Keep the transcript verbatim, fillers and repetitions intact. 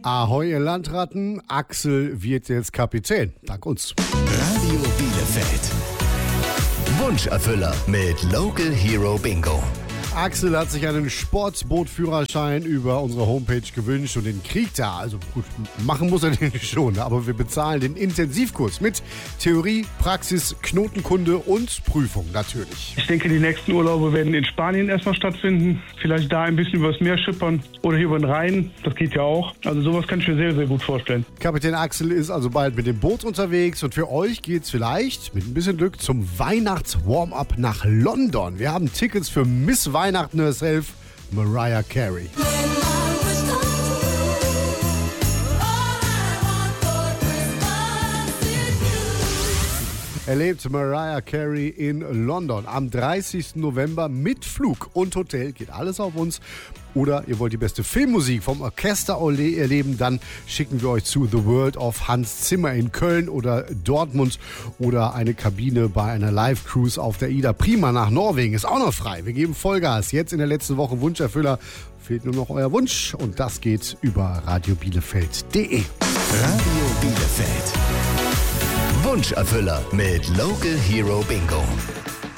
Ahoi, ihr Landratten. Axel wird jetzt Kapitän. Dank uns. Radio Bielefeld. Wunscherfüller mit Local Hero Bingo. Axel hat sich einen Sportbootführerschein über unsere Homepage gewünscht und den kriegt er. Also gut, machen muss er den schon, aber wir bezahlen den Intensivkurs mit Theorie, Praxis, Knotenkunde und Prüfung natürlich. Ich denke, die nächsten Urlaube werden in Spanien erstmal stattfinden. Vielleicht da ein bisschen übers Meer schippern oder hier über den Rhein. Das geht ja auch. Also sowas kann ich mir sehr, sehr gut vorstellen. Kapitän Axel ist also bald mit dem Boot unterwegs und für euch geht's vielleicht mit ein bisschen Glück zum Weihnachts-Warm-Up nach London. Wir haben Tickets für Miss Weihnachten herself, Mariah Carey. Erlebt Mariah Carey in London am dreißigsten November mit Flug und Hotel. Geht alles auf uns. Oder ihr wollt die beste Filmmusik vom Orchester erleben, dann schicken wir euch zu The World of Hans Zimmer in Köln oder Dortmund oder eine Kabine bei einer Live-Cruise auf der Ida Prima nach Norwegen. Ist auch noch frei. Wir geben Vollgas. Jetzt in der letzten Woche Wunscherfüller. Fehlt nur noch euer Wunsch und das geht über radio bielefeld punkt de. Radio Bielefeld. Wunscherfüller mit Local Hero Bingo.